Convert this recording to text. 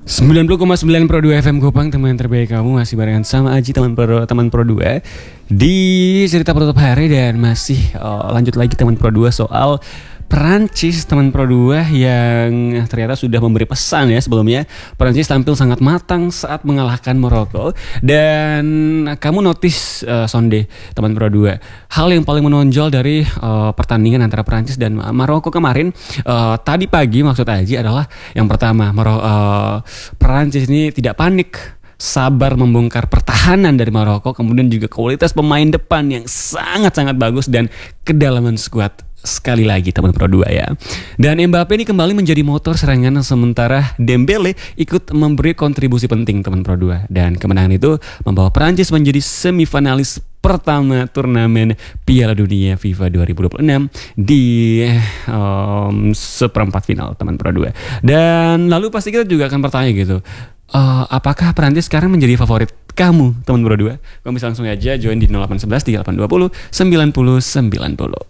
90,9 Pro 2 FM Kupang, teman terbaik kamu, masih barengan sama Aji, teman Pro 2 di cerita penutup hari. Dan masih lanjut lagi teman Pro 2 soal Perancis, teman Pro 2 yang ternyata sudah memberi pesan ya sebelumnya. Perancis tampil sangat matang saat mengalahkan Maroko. Dan kamu notice Sonde, teman Pro 2, hal yang paling menonjol dari pertandingan antara Perancis dan Maroko kemarin tadi pagi, maksud Aji, adalah yang pertama, Perancis ini tidak panik, sabar membongkar pertahanan dari Maroko, kemudian juga kualitas pemain depan yang sangat-sangat bagus dan kedalaman skuad sekali lagi teman Pro 2 ya. Dan Mbappe ini kembali menjadi motor serangan, sementara Dembele ikut memberi kontribusi penting teman Pro 2. Dan kemenangan itu membawa Perancis menjadi semifinalis pertama turnamen Piala Dunia FIFA 2026 di seperempat final teman Pro 2. Dan lalu pasti kita juga akan bertanya gitu, apakah Perancis sekarang menjadi favorit kamu teman Pro 2? Kamu bisa langsung aja join di 0811 3820 9090.